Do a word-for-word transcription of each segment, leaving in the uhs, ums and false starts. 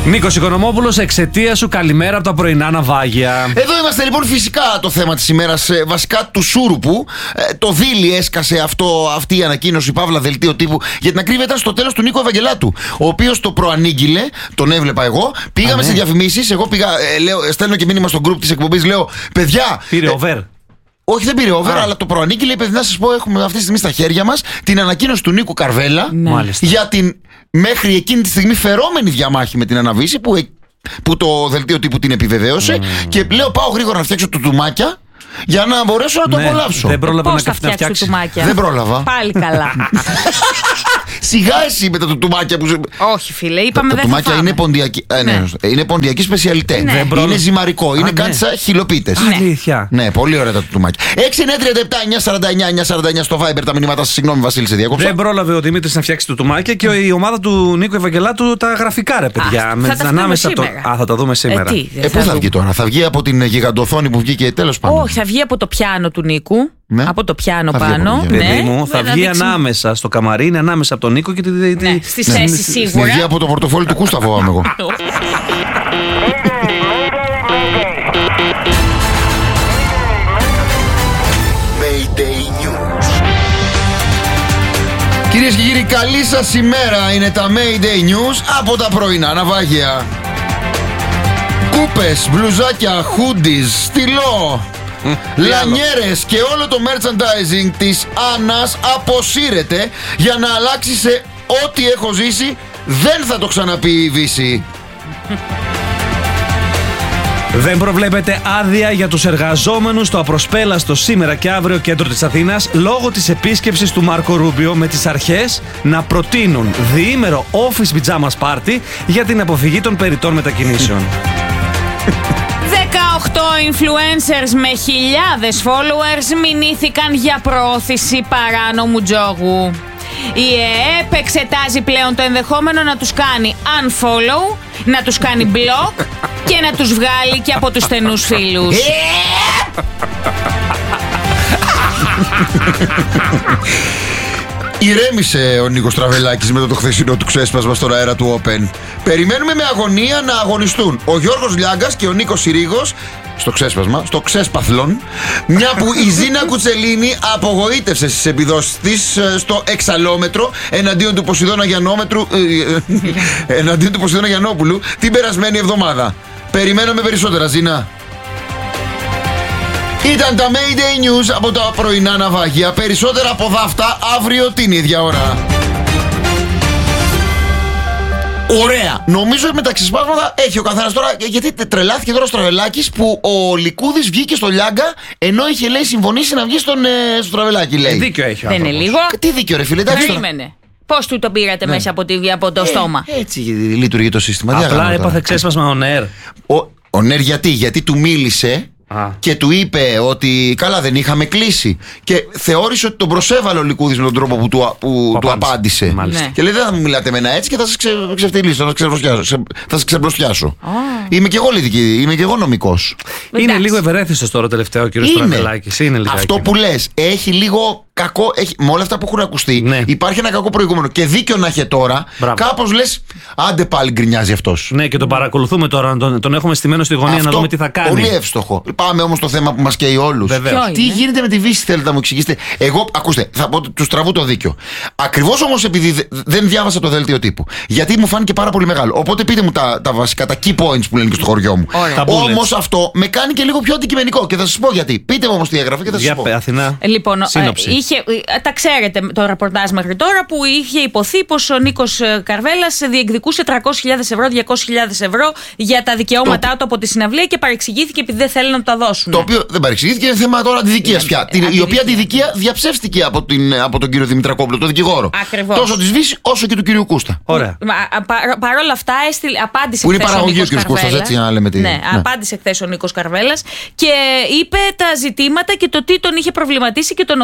Νίκος Οικονομόπουλος, εξαιτία σου, καλημέρα από τα πρωινά ναυάγια. Εδώ είμαστε λοιπόν, φυσικά το θέμα της ημέρας, βασικά του Σούρουπου. Ε, το Δίλη έσκασε αυτό, αυτή η ανακοίνωση, παύλα δελτίο τύπου. Για την ακρίβεια ήταν στο τέλος του Νίκο Ευαγγελάτου, ο οποίος το προανήγγειλε, τον έβλεπα εγώ. Πήγαμε Α, ναι. σε διαφημίσεις, εγώ πήγα, ε, λέω, στέλνω και μήνυμα στο group της εκπομπής, λέω, παιδιά. Πήρε over. Ε, Όχι, δεν πήρε over, αλλά το προανήγγειλε. Παιδί, να σας πω, έχουμε αυτή τη στιγμή στα χέρια μας την ανακοίνωση του Νίκου Καρβέλα, ναι. για την μέχρι εκείνη τη στιγμή φερόμενη διαμάχη με την Αναβίση, που, που το δελτίο τύπου την επιβεβαίωσε. Mm. Και λέω, πάω γρήγορα να φτιάξω τουτουμάκια για να μπορέσω να το ναι, απολαύσω. Δεν πρόλαβα Πώς να, θα να φτιάξει τουτουμάκια. Δεν πρόλαβα. Πάλι καλά. Σιγά εσύ με τα τουτουμάκια που. Όχι, φίλε, είπαμε τα δεν θα τουτουμάκια είναι ποντιακή, ναι. Ναι, είναι ποντιακή σπεσιαλιτέ. Ναι. Είναι ζυμαρικό, είναι κάτι σαν χιλοπίτες. Αλήθεια. Ναι, πολύ ωραία τα τουτουμάκια. έξι εννιά τριάντα επτά εννιά σαράντα εννιά εννιά σαράντα εννιά στο Viber τα μηνύματα σας. Συγγνώμη, Βασίλη, σε διακόψα. Δεν πρόλαβε ο Δημήτρης να φτιάξει τουτουμάκια και η ομάδα του Νίκου Ευαγγελάτου τα γραφικά, ρε παιδιά. Με την ανάμεσα από το. Α, θα τα δούμε σήμερα. Ε, πού θα βγει τώρα, θα βγει από την γιγαντοθόνη που βγήκε τέλος πάντων. Όχι, θα βγει από το πιάνο του Νίκου. Ναι. Από το πιάνο θα πάνω. Ναι. Παιδί μου, θα βγει δείξει... ανάμεσα στο καμαρίνι, ανάμεσα από τον Νίκο και τη. Ναι, στη θέση ναι. σίγουρα. Θα βγει από το πορτοφόλι του Κούστα, φοβάμαι εγώ. Κυρίες και κύριοι, καλή σας ημέρα. Είναι τα Mayday News από τα πρωινά ναυάγια. Κούπες, μπλουζάκια, hoodies, στυλό, λανιέρες και όλο το merchandising της Άννας αποσύρεται για να αλλάξει σε ό,τι έχω ζήσει. Δεν θα το ξαναπεί η Βύση. Δεν προβλέπεται άδεια για τους εργαζόμενους στο απροσπέλαστο σήμερα και αύριο κέντρο της Αθήνας λόγω της επίσκεψης του Μάρκο Ρούμπιο με τις αρχές να προτείνουν διήμερο office pyjamas party για την αποφυγή των περιττών μετακινήσεων. δεκαοκτώ influencers με χιλιάδες followers μηνύθηκαν για προώθηση παράνομου τζόγου. Η ΕΕΠ εξετάζει πλέον το ενδεχόμενο να τους κάνει unfollow, να τους κάνει block και να τους βγάλει και από τους στενούς φίλους. Ηρέμησε ο Νίκος Τραβελάκης μετά το χθεσινό του ξέσπασμα στον αέρα του Open. Περιμένουμε με αγωνία να αγωνιστούν ο Γιώργος Λιάγκας και ο Νίκος Συρίγος στο ξέσπασμα, στο ξέσπαθλον, μια που η Ζήνα Κουτσελίνη απογοήτευσε στις επιδόσεις της στο εξαλόμετρο εναντίον του Ποσειδώνα Γιαννόμετρου, ε, εναντίον του Ποσειδώνα Γιαννόπουλου την περασμένη εβδομάδα. Περιμένουμε περισσότερα, Ζήνα. Ήταν τα Mayday News από τα πρωινά ναυάγια. Περισσότερα από δάφτα αύριο την ίδια ώρα. Ωραία. Νομίζω ότι με τα ξεσπάσματα έχει ο καθένας τώρα. Γιατί τρελάθηκε τώρα ο Στραβελάκης που ο Λικούδης βγήκε στο Λιάγκα ενώ είχε, λέει, συμφωνήσει να βγει στον, ε, στο Στραβελάκη, λέει. Ε, δίκιο έχει. Δεν είναι λίγο. Τι δίκιο, ρε φίλε, εντάξει. Περίμενε. Πώς του το πήρατε ναι. μέσα από, τη, από το ε, στόμα. Έτσι λειτουργεί το σύστημα. Απλά έπαθε ξέσπασμα ο Νέρ. Ο Νέρ γιατί, γιατί του μίλησε. Α. Και του είπε ότι καλά δεν είχαμε κλείσει. Και θεώρησε ότι τον προσέβαλε ο Λικούδης με τον τρόπο που του, που του απάντησε. Ναι. Και λέει: δεν θα μου μιλάτε εμένα έτσι και θα σας ξε, ξεφτυλίσω, θα σας ξεμπροστιάσω. Oh. Είμαι και εγώ λυδική, είμαι και εγώ νομικός. Είναι λίγο ευερέθιστος τώρα τελευταίο ο κ. Στραβελάκης. Αυτό που λες έχει λίγο κακό. Έχει, με όλα αυτά που έχουν ακουστεί, ναι. υπάρχει ένα κακό προηγούμενο. Και δίκιο να έχει τώρα. Κάπως λες: άντε πάλι γκρινιάζει αυτός. Ναι, και τον παρακολουθούμε τώρα. Τον, τον έχουμε στημένο στη γωνία αυτό, να δούμε τι θα κάνει. Πολύ εύστοχο. Πάμε όμως στο θέμα που μας καίει όλους. Τι γίνεται με τη Βύση, θέλετε να μου εξηγήσετε. Εγώ, ακούστε, θα πω του τραβού το δίκιο. Ακριβώς όμως επειδή δεν διάβασα το δελτίο τύπου. Γιατί μου φάνηκε πάρα πολύ μεγάλο. Οπότε πείτε μου τα, τα βασικά, τα key points που λένε και στο χωριό μου. Όμως αυτό με κάνει και λίγο πιο αντικειμενικό. Και θα σας πω γιατί. Πείτε μου όμως τη διαγραφή και θα σας πω. Αθηνά. Λοιπόν, είχε, τα ξέρετε το ρεπορτάζ μέχρι τώρα που είχε υποθεί πως ο Νίκος Καρβέλας διεκδικούσε τριακόσιες χιλιάδες ευρώ, διακόσιες χιλιάδες ευρώ για τα δικαιώματά το... του από τη συναυλία και παρεξηγήθηκε επειδή δεν θέλουν να τα δώσουν. Το οποίο δεν παρεξηγήθηκε, είναι θέμα τώρα αντιδικίας πια. Την, η οποία αντιδικία διαψεύστηκε από, την, από τον κύριο Δημητρακόπουλο, τον δικηγόρο. Ακριβώς. Τόσο της Βύσης όσο και του κύριου Κούστα. Ωραία. Πα, παρ' όλα αυτά έστειλε, απάντησε χθες ο Νίκος Καρβέλας. Έτσι, να λέμε τι... ναι, ναι, απάντησε χθες ο Νίκος Καρβέλας και είπε τα ζητήματα και το τι τον είχε προβληματίσει και τον οδήγησε στο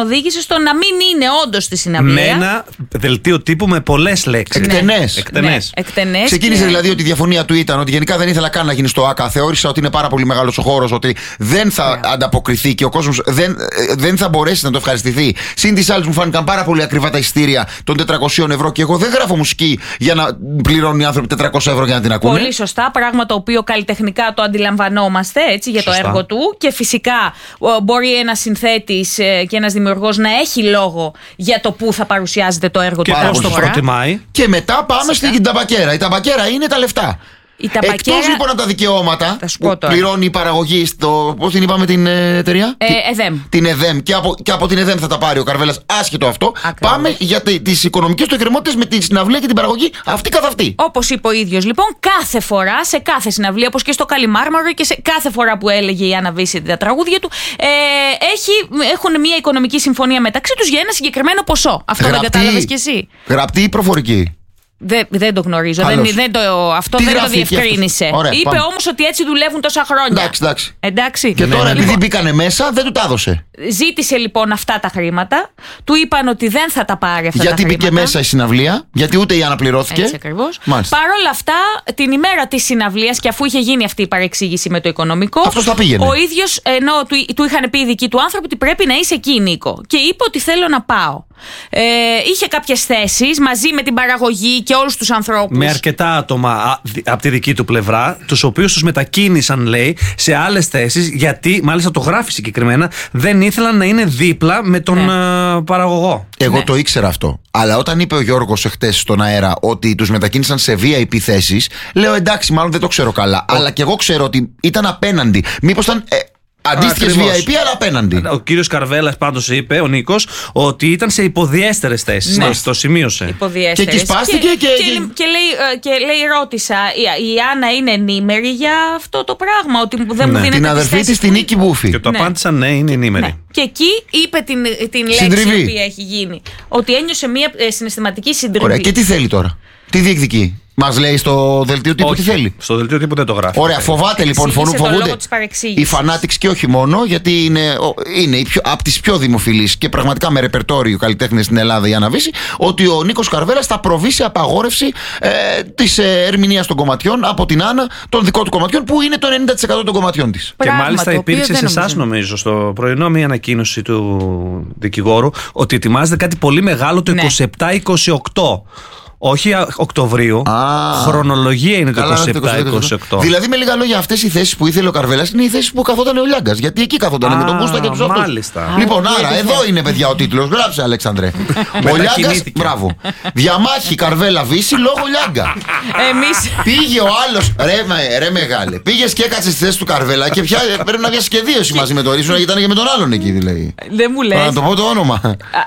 στο να μην είναι όντως στη συναυλία. Με ένα δελτίο τύπου με πολλές λέξεις. Εκτενές. Ναι, Εκτενές. εκτενές. Ξεκίνησε και... δηλαδή ότι η διαφωνία του ήταν ότι γενικά δεν ήθελα καν να γίνει στο ΆΚΑ. Θεώρησα ότι είναι πάρα πολύ μεγάλος ο χώρος, ότι δεν θα yeah. ανταποκριθεί και ο κόσμος δεν, δεν θα μπορέσει να το ευχαριστηθεί. Συν τις άλλες μου φάνηκαν πάρα πολύ ακριβά τα εισιτήρια των τετρακοσίων ευρώ και εγώ δεν γράφω μουσική για να πληρώνουν οι άνθρωποι τετρακόσια ευρώ για να την ακούνε. Πολύ σωστά. Πράγμα το οποίο καλλιτεχνικά το αντιλαμβανόμαστε έτσι, για σωστά. το έργο του. Και φυσικά μπορεί ένας συνθέτης και ένας δημιουργός να έχει λόγο για το πού θα παρουσιάζεται το έργο και του. Και πώς το προτιμάει. Και μετά πάμε φυσικά. στην ταμπακέρα. Η ταμπακέρα είναι τα λεφτά. Ταμπακέρα... Εκτός λοιπόν από τα δικαιώματα που τώρα. πληρώνει η παραγωγή στο. Πώς την είπαμε την ε, εταιρεία? Ε, ΕΔΕΜ. Την ΕΔΕΜ. Και από, και από την ΕΔΕΜ θα τα πάρει ο Καρβέλας, άσχετο αυτό. Ακριβώς. Πάμε για τις οικονομικές του εκκρεμότητες με τη συναυλία και την παραγωγή αυτή καθ' αυτή. Όπως είπε ο ίδιος λοιπόν, κάθε φορά σε κάθε συναυλία, όπως και στο Καλιμάρμαρο και σε κάθε φορά που έλεγε η Άννα Βύση τα τραγούδια του, ε, έχει, έχουν μια οικονομική συμφωνία μεταξύ τους για ένα συγκεκριμένο ποσό. Αυτό Γραπτή, δεν κατάλαβες κι εσύ? Γραπτή ή προφορική? Δεν, δεν το γνωρίζω. Δεν, δεν το, αυτό τι δεν το γράφει διευκρίνησε. Ωραία, είπε πάμε. όμως ότι έτσι δουλεύουν τόσα χρόνια. Εντάξει, εντάξει. εντάξει. Και ναι, τώρα ναι, επειδή λοιπόν, μπήκανε μέσα δεν του τα έδωσε. Ζήτησε λοιπόν αυτά τα χρήματα. Του είπαν ότι δεν θα τα πάρει αυτά Γιατί τα χρήματα. μπήκε μέσα η συναυλία, γιατί ούτε η Άννα πληρώθηκε. Έτσι ακριβώς. Μάλιστα. Παρ' όλα αυτά, την ημέρα της συναυλίας και αφού είχε γίνει αυτή η παρεξήγηση με το οικονομικό, αυτός τα πήγαινε. ο ίδιος, ενώ του, του είχαν πει οι δικοί του άνθρωποι ότι πρέπει να είσαι εκεί, Νίκο. Και είπε ότι θέλω να πάω. Ε, είχε κάποιες θέσεις μαζί με την παραγωγή και όλους τους ανθρώπους. Με αρκετά άτομα από τη δική του πλευρά, τους οποίους τους μετακίνησαν, λέει, σε άλλες θέσεις, γιατί, μάλιστα το γράφει συγκεκριμένα, δεν ήθελαν να είναι δίπλα με τον ναι. uh, παραγωγό. Εγώ ναι. το ήξερα αυτό. Αλλά όταν είπε ο Γιώργος εχθές στον αέρα ότι τους μετακίνησαν σε βι άι πι θέσεις, λέω εντάξει, μάλλον δεν το ξέρω καλά. Ο... Αλλά και εγώ ξέρω ότι ήταν απέναντι. Μήπως ήταν. Ε, αντίστοιχες βι άι πι, αλλά απέναντι. Ο κύριος Καρβέλας πάντως είπε, ο Νίκος, ότι ήταν σε υποδιέστερες θέσεις. Ναι. Το σημείωσε. Υποδιέστερες. Και εκεί σπάστηκε και. Και, και, και... και, λέει, και λέει, ρώτησα, η, η Άννα είναι ενήμερη για αυτό το πράγμα, ότι δεν ναι. μου δίνεται την αδερφή της, την Νίκη Μπούφη. Και το ναι. απάντησαν ναι, είναι ενήμερη. Ναι. Και εκεί είπε την, την λέξη η οποία έχει γίνει. Ότι ένιωσε μια ε, συναισθηματική συντριβή. Ωραία, και τι θέλει τώρα? Τι διεκδικεί? Μας λέει στο δελτίο τύπου τι θέλει? Στο δελτίο τύπου δεν το γράφει. Ωραία, φοβάται λοιπόν, φοβούνται οι Fanatics και όχι μόνο, γιατί είναι, είναι πιο, από τις πιο δημοφιλείς και πραγματικά με ρεπερτόριο καλλιτέχνες στην Ελλάδα η Άννα Βύση, ότι ο Νίκος Καρβέλας θα προβεί σε απαγόρευση ε, της ε, ερμηνείας των κομματιών από την Άννα, των δικών του κομματιών, που είναι το ενενήντα τοις εκατό των κομματιών της. Και μάλιστα υπήρξε σε εσάς, νομίζω, στο πρωινό μια ανακοίνωση του δικηγόρου ότι ετοιμάζεται κάτι πολύ μεγάλο το είκοσι επτά είκοσι οκτώ. Όχι Οκτωβρίου. Α, χρονολογία είναι το είκοσι επτά είκοσι οκτώ. Δηλαδή, με λίγα λόγια, αυτές οι θέσεις που ήθελε ο Καρβέλας είναι οι θέσεις που καθόταν ο Λιάγκας. Γιατί εκεί καθόταν με τον Κούστα και τους αυτούς. Μάλιστα. Λοιπόν, άρα, άρα εδώ είναι, παιδιά, ο τίτλος. Γράψε, Αλέξανδρε. Ο Λιάγκας, μπράβο. Διαμάχη Καρβέλα Βύση λόγω Λιάγκα. Εμείς. Πήγε ο άλλος, ρε, ρε μεγάλε. Πήγε και έκατσε στη θέση του Καρβέλα και πια πρέπει να βγει σχεδίωση μαζί με τον Ρίσο, γιατί ήταν και με τον άλλον εκεί, δηλαδή. Δεν μου λες. Να το πω το όνομα.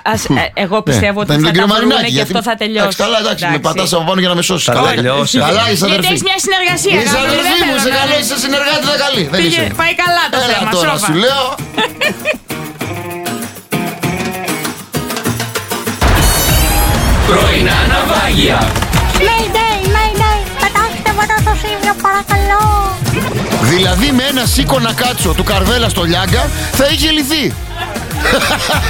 Εγώ πιστεύω ότι θα τα βρούμε και αυτό θα τελειώσει. Καλά, εντάξει. Με πατάς από πάνω για να με σώσεις. Καλά, Καλά, καλά είσαι αδερφή. Γιατί έχεις μια συνεργασία. Είσαι αδερφή μου, είσαι καλό, είσαι συνεργάτη, θα καλή. Δεν είσαι. Πάει καλά το θέμα, τώρα σου λέω. Πρωινά ναυάγια. Mayday, Mayday, πετάξτε μετά το Σίμιο, παρακαλώ. Δηλαδή με ένα σίκο να κάτσω του Καρβέλα στο Λιάγκα θα είχε λυθεί.